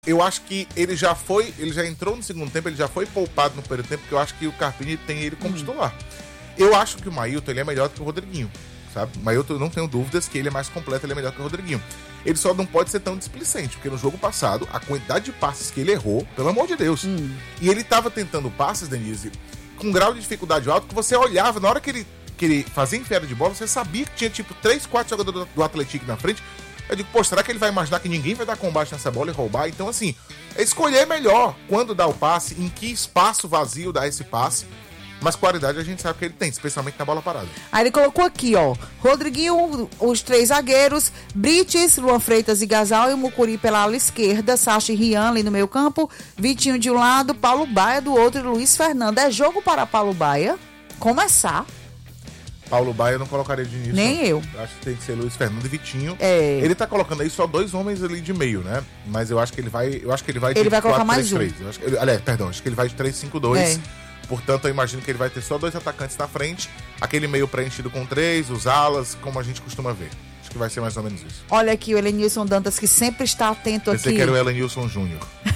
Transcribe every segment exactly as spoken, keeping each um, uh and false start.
Eu acho que ele já foi, ele já entrou no segundo tempo, ele já foi poupado no primeiro tempo, porque eu acho que o Carpini tem ele como hum. titular. Eu acho que o Mailton, ele é melhor do que o Rodriguinho, sabe? O Mailton, eu não tenho dúvidas que ele é mais completo, ele é melhor que o Rodriguinho. Ele só não pode ser tão displicente, porque no jogo passado, a quantidade de passes que ele errou, pelo amor de Deus. Hum. E ele tava tentando passes, Denise, com um grau de dificuldade alto, que você olhava, na hora que ele, que ele fazia enfiada de bola, você sabia que tinha tipo três, quatro jogadores do, do Atlético na frente. Eu digo, pô, será que ele vai imaginar que ninguém vai dar combate nessa bola e roubar? Então, assim, é escolher melhor quando dá o passe, em que espaço vazio dá esse passe. Mas qualidade a gente sabe que ele tem, especialmente na bola parada. Aí ele colocou aqui, ó, Rodriguinho, os três zagueiros, Brites, Luan Freitas e Gasal e o Mucuri pela ala esquerda, Sacha e Rian ali no meio campo, Vitinho de um lado, Paulo Baia do outro e Luiz Fernando. É jogo para Paulo Baia começar. Paulo Baia eu não colocaria de início. Nem eu. Acho que tem que ser Luiz Fernando e Vitinho. É. Ele tá colocando aí só dois homens ali de meio, né? Mas eu acho que ele vai. Eu acho que ele vai Ele vai colocar mais um. Aliás, perdão, acho que ele vai de três cinco dois. É. Portanto, eu imagino que ele vai ter só dois atacantes na frente, aquele meio preenchido com três, os alas, como a gente costuma ver. Acho que vai ser mais ou menos isso. Olha aqui o Elenilson Dantas, que sempre está atento. Pensei aqui. que era o Elenilson Júnior.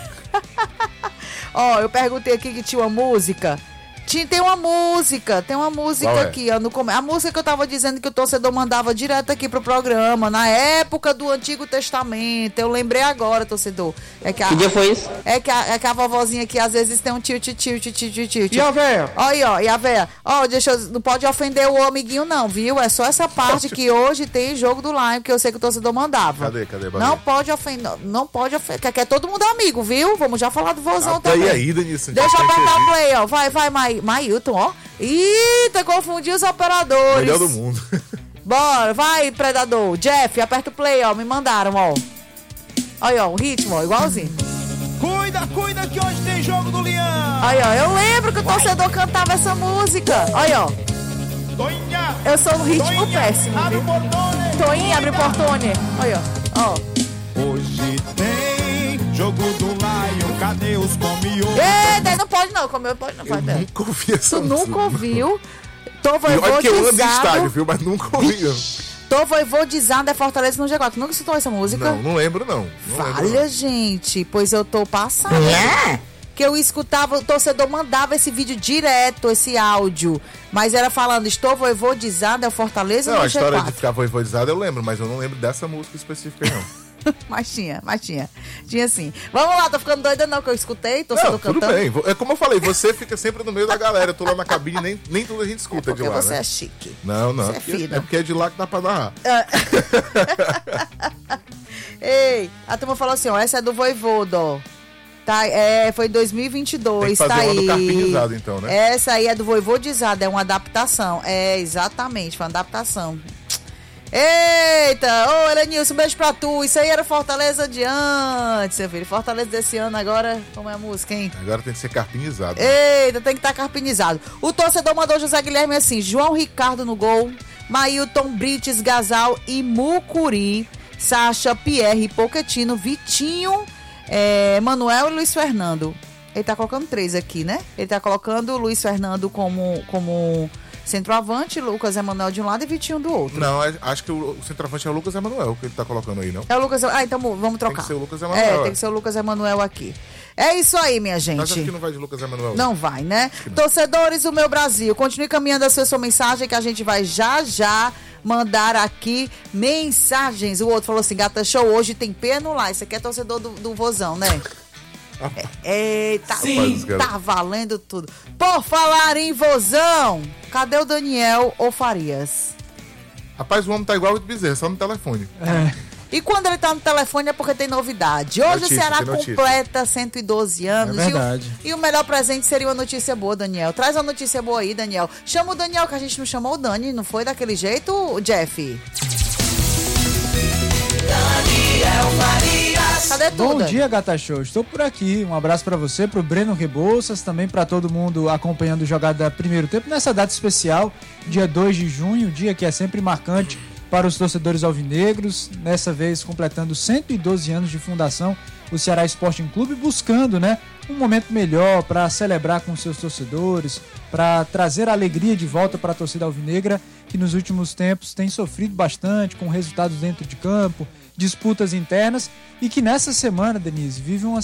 Ó, oh, eu perguntei aqui que tinha uma música. Tinha, tem uma música, tem uma música é? aqui, ó, no come... a música que eu tava dizendo que o torcedor mandava direto aqui pro programa, na época do Antigo Testamento, eu lembrei agora, torcedor. É que, a... que dia foi isso? É que a, é que a vovozinha aqui às vezes tem um tilt, tilt, tilt, tilt, tilt. E a véia? Ó, aí, ó, e a véia? Ó, deixa eu... não pode ofender o amiguinho não, viu? É só essa parte que hoje tem jogo do Lime, que eu sei que o torcedor mandava. Cadê, cadê, cadê? Não pode ofender, não pode ofender, que aqui é todo mundo amigo, viu? Vamos já falar do vozão Até também. E aí, Denilson? Deixa eu apertar o play, ó, vai, vai, Ma... Mailton, ó. Eita, confundi os operadores. Melhor do mundo. Bora, vai, predador. Jeff, aperta o play, ó. Me mandaram, ó. Olha, ó, o ritmo, ó, igualzinho. Cuida, cuida que hoje tem jogo do Leão. Aí, ó, eu lembro que o torcedor cantava essa música. Olha, ó. Toinha. Eu sou no ritmo Toinha, péssimo, abre viu? o portone. Toinha, abre o portone. Olha, ó. Hoje tem jogo do Lion. Cadê os comiotos? Eita, não pode não, comeu, pode não. Pode, eu nunca ouvi essa Tu música. nunca ouviu? Tô Olha que eu ando em estádio, viu? Mas nunca ouvi. Tô voivodizado é Fortaleza no G quatro. Nunca escutou essa música? Não, não lembro não. não Falha, lembro, não. gente. Pois eu tô passada. É? Que eu escutava, o torcedor mandava esse vídeo direto, esse áudio. Mas era falando, estou voivodizado é Fortaleza não, no G quatro. Não, a história de ficar voivodizado eu lembro, mas eu não lembro dessa música específica não. Mas tinha, mas tinha. Tinha sim. Vamos lá, tô ficando doida não, que eu escutei, tô sendo cantando. Tudo bem. É como eu falei, você fica sempre no meio da galera. Eu tô lá na cabine, nem, nem tudo a gente escuta é de lá, porque você né? é chique. Não, não. Você é fino. É porque é de lá que dá pra narrar. Ei, a turma falou assim, ó, essa é do Voivoda, ó. Tá, é, foi em dois mil e vinte e dois, Tem que fazer tá uma aí. do carpinizado, então, né? Essa aí é do Voivodizado, é uma adaptação. É, exatamente, foi uma adaptação. Eita, ô Elenilson, um beijo pra tu. Isso aí era Fortaleza de antes, seu filho. Fortaleza desse ano agora, como é a música, hein? Agora tem que ser carpinizado. Né? Eita, tem que estar tá carpinizado. O torcedor mandou José Guilherme assim: João Ricardo no gol, Mailton, Brites, Gasal e Mucuri, Sacha, Pierre, Pochettino, Vitinho, é, Manuel e Luiz Fernando. Ele tá colocando três aqui, né? Ele tá colocando o Luiz Fernando como... como centroavante, Lucas Emanuel de um lado e Vitinho do outro. Não, acho que o centroavante é o Lucas Emanuel que ele tá colocando aí, não? É o Lucas... Ah, então vamos trocar. Tem que ser o Lucas Emanuel. É, tem que ser o Lucas Emanuel aqui. É isso aí, minha gente. Mas acho que não vai de Lucas Emanuel. Não vai, né? Torcedores do meu Brasil, continue caminhando a sua, sua mensagem que a gente vai já, já mandar aqui mensagens. O outro falou assim, Gata Show, hoje tem pena lá. Esse aqui é torcedor do, do Vozão, né? É, eita, sim, tá valendo tudo. Por falar em Vozão, cadê o Daniel ou Farias? Rapaz, o homem tá igual o Bezerra, só no telefone. É. E quando ele tá no telefone é porque tem novidade. Hoje notícia, o Ceará completa cento e doze anos. É verdade. E o, e o melhor presente seria uma notícia boa, Daniel. Traz uma notícia boa aí, Daniel. Chama o Daniel, que a gente não chamou o Dani. Não foi daquele jeito, Jeff? Daniel Farias. Cadê tu, Bom Dani? dia, Gata Show. Estou por aqui. Um abraço para você, pro Breno Rebouças, também para todo mundo acompanhando o Jogada Primeiro Tempo nessa data especial, dia dois de junho, dia que é sempre marcante para os torcedores alvinegros, nessa vez completando cento e doze anos de fundação, o Ceará Sporting Clube, buscando, né, um momento melhor para celebrar com seus torcedores, para trazer a alegria de volta para a torcida alvinegra, que nos últimos tempos tem sofrido bastante com resultados dentro de campo, disputas internas e que nessa semana, Denise, vive uma